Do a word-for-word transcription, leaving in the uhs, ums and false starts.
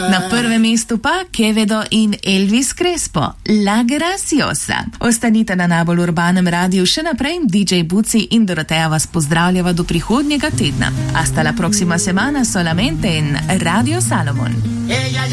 Na prvem mestu pa Quevedo in Elvis Crespo, La Graciosa. Ostanite na najbolj urbanem radiju še naprej, D J Buci in Doroteja vas pozdravljava do prihodnjega tedna. Hasta la próxima semana solamente en Radio Salomon.